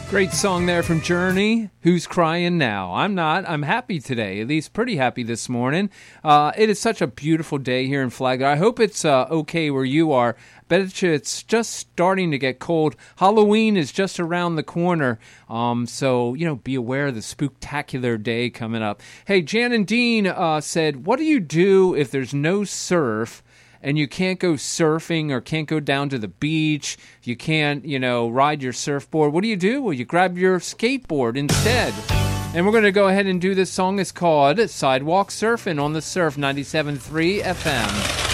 Great song there from Journey. Who's crying now? I'm not. I'm happy today, at least pretty happy this morning. It is such a beautiful day here in Flagler. I hope it's okay where you are. Bet you it's just starting to get cold. Halloween is just around the corner. So, be aware of the spooktacular day coming up. Hey, Jan and Dean said, what do you do if there's no surf and you can't go surfing or can't go down to the beach? You can't, ride your surfboard. What do you do? Well, you grab your skateboard instead. And we're going to go ahead and do this song. It's called Sidewalk Surfing on the Surf 97.3 FM.